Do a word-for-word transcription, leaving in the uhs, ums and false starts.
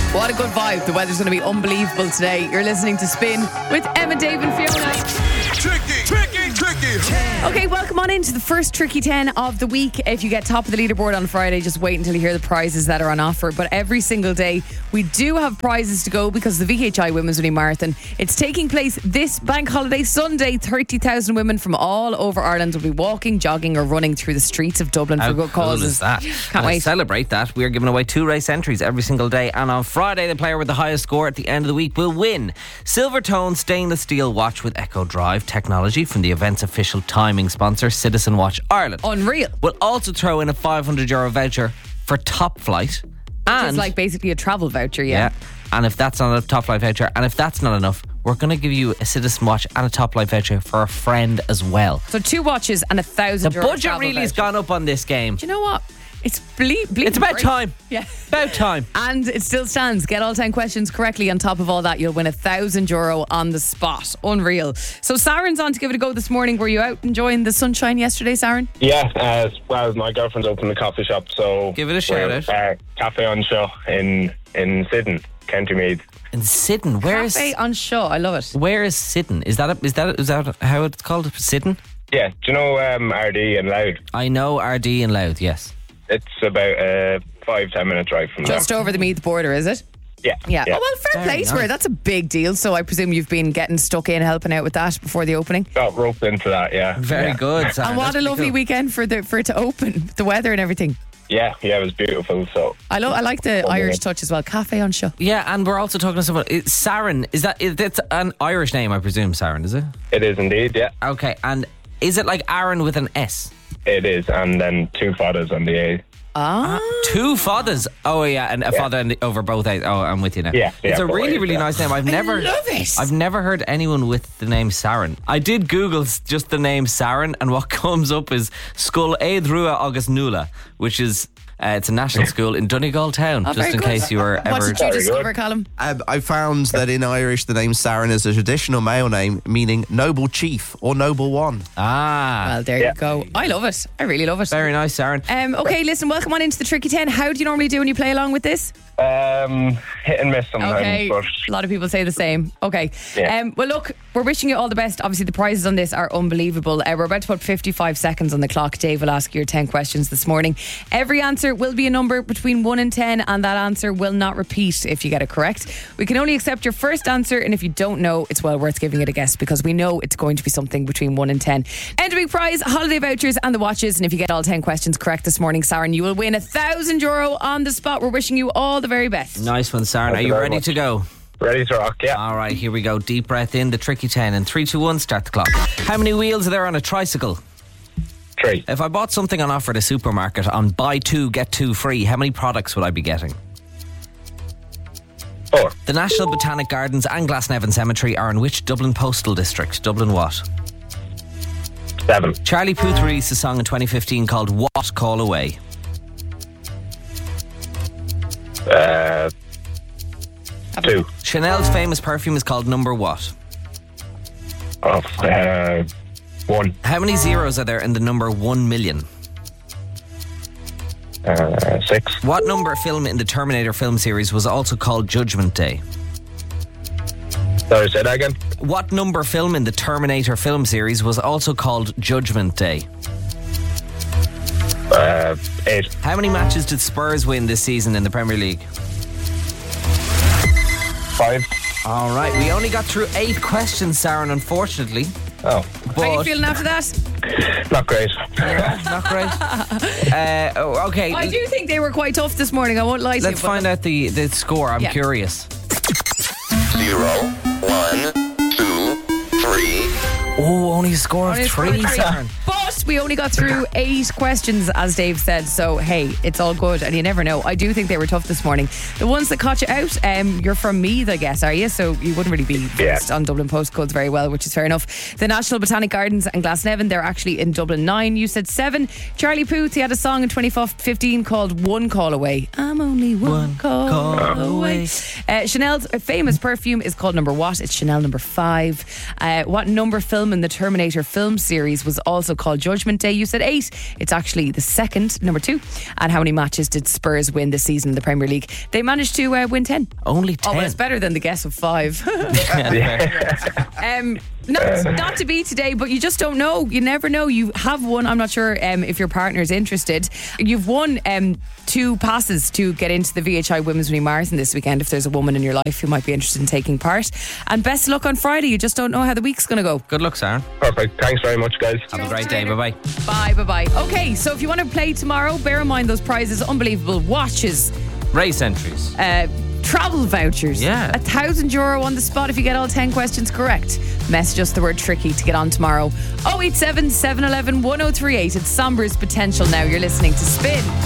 What a good vibe. The weather's going to be unbelievable today. You're listening to Spin with Emma, Dave and Fiona. Tricky, tricky, tricky. Okay, welcome on into the first Tricky ten of the week. If you get top of the leaderboard on Friday, just wait until you hear the prizes that are on offer. But every single day, we do have prizes to go because the V H I Women's Running Marathon, it's taking place this bank holiday Sunday. thirty thousand women from all over Ireland will be walking, jogging or running through the streets of Dublin How for good cool causes. is that? Can't And wait. to celebrate that, we are giving away two race entries every single day, and on Friday the player with the highest score at the end of the week will win Silvertone stainless steel watch with Echo Drive technology from the event's official timing sponsor, Citizen Watch Ireland. Unreal. We'll also throw in a five hundred euro voucher for Top Flight. And It's like basically a travel voucher, yeah. yeah, and if that's not a Top Flight voucher, and if that's not enough, we're going to give you a Citizen Watch and a Top Flight voucher for a friend as well. So two watches and a thousand The euro budget travel really has voucher. gone up on this game. Do you know what? It's ble- ble- It's about great. time. Yeah. About time. And it still stands. Get all ten questions correctly. On top of all that, you'll win a thousand euro on the spot. Unreal. So Saren's on to give it a go this morning. Were you out enjoying the sunshine yesterday, Saren? Yeah, uh, well, my girlfriend's opened a coffee shop, so Give it a shout we're, out. Uh, Cafe on Show in in Sidon, County Meath. In Sidon, where is Cafe on Shaw. I love it. where is Sidon? Is that a, is that is that how it's called? Sidon? Yeah, do you know um, R D and Loud? I know R D and Louth. Yes. It's about a five ten minute drive from Just there. over the Meath border, is it? Yeah, Yeah. Oh, well, fair Very play to her. nice. That's a big deal. So I presume you've been getting stuck in helping out with that before the opening. Got roped into that. Yeah, Very yeah. good. Sarah. And what That's a pretty lovely cool. weekend for the for it to open, the weather and everything. Yeah, yeah, it was beautiful. So I love. I like the Oh, Irish yeah. touch as well. Cafe on Shaw. Yeah, and we're also talking to someone. It's Saren. Is that is that's an Irish name? I presume Saren. Is it? it is indeed. Yeah, Okay. And is it like Aaron with an S? it is, and then two fathers on the A. Ah. Two fathers. Oh yeah, and a Yeah. father and the, over both A's. Oh, I'm with you now. Yeah, it's yeah, a both really, A's, really yeah. nice name. I've never, love it. I've never heard anyone with the name Saren. I did Google s- just the name Saren, and what comes up is Skull Eidrua August Nula, which is uh, it's a national school in Donegal Town. Oh, just very in good. case you were What ever. did you Very discover, good. Callum? Um, I found that in Irish the name Saren is a traditional male name meaning noble chief or noble one. Ah, Well, there Yeah. you go. I love it. I really love it. very nice, Saren. Um, okay, listen, welcome on into the Tricky ten. How do you normally do when you play along with this? Um, hit and miss sometimes, Okay, but a lot of people say the same. Okay. Yeah. Um, well, look, we're wishing you all the best. Obviously, the prizes on this are unbelievable. Uh, we're about to put fifty-five seconds on the clock. Dave will ask you your ten questions this morning. Every answer will be a number between one and ten, and that answer will not repeat if you get it correct. We can only accept your first answer, and if you don't know, it's well worth giving it a guess because we know it's going to be something between one and ten. End of week prize, holiday vouchers and the watches. And if you get all ten questions correct this morning, Saren, you will win a thousand euro on the spot. We're wishing you all the very best. Nice one, Saren. Are Thank you you very ready much. to go? ready to rock. Yeah. All right, here we go. Deep breath in. The tricky ten. And three, two, one. Start the clock. How many wheels are there on a tricycle? Three. If I bought something on offer at a supermarket on buy two get two free, how many products would I be getting? Four. The National Botanic Gardens and Glasnevin Cemetery are in which Dublin postal district? Dublin what? Seven. Charlie Puth released a song in twenty fifteen called What Call Away? Uh, two. Chanel's famous perfume is called Number What? Oh, uh, one. How many zeros are there in the number one million? Uh, six. What number film in the Terminator film series was also called Judgment Day? Sorry, say that again. What number film in the Terminator film series was also called Judgment Day? Uh, eight. How many matches did Spurs win this season in the Premier League? Five. All right, we only got through eight questions, Saren, unfortunately. Oh, But How are you feeling after that? not great. Yeah, not great. uh, oh, okay, I do think they were quite tough this morning. I won't lie to you. let's but- find out the, the score. I'm Yeah. curious. Zero, one, two, three. Oh, only a score of Only a score of three, three. Saren. But we only got through eight questions, as Dave said. So, hey, it's all good. And you never know. I do think they were tough this morning. The ones that caught you out, um, you're from Meath, I guess, are you? So you wouldn't really be based Yeah. on Dublin postcodes very well, which is fair enough. The National Botanic Gardens and Glasnevin, they're actually in Dublin nine. You said seven. Charlie Puth, he had a song in twenty fifteen called One Call Away. I'm only one, One call, call away. away. Uh, Chanel's famous perfume is called Number What? It's Chanel number five. Uh, what number film in the Terminator film series was also called Judgment Judgment Day? You said eight. It's actually the second, number two. And how many matches did Spurs win this season in the Premier League? They managed to uh, win ten. Only ten. Oh, well, it's better than the guess of five. um, not, not to be today, but you just don't know. You never know. You have won. I'm not sure um, if your partner is interested. You've won um, two passes to get into the V H I Women's Mini Marathon this weekend if there's a woman in your life who might be interested in taking part. And best of luck on Friday. You just don't know how the week's going to go. Good luck, Sarah. Perfect. Thanks very much, guys. Have a great day. Bye-bye. Bye, bye-bye. Okay, so if you want to play tomorrow, bear in mind those prizes. Unbelievable. Watches. Race entries. Uh, travel vouchers. Yeah. A thousand euro on the spot if you get all ten questions correct. Message us the word tricky to get on tomorrow. oh eight seven, seven one one, one oh three eight. It's Sombra's Potential now. You're listening to Spin.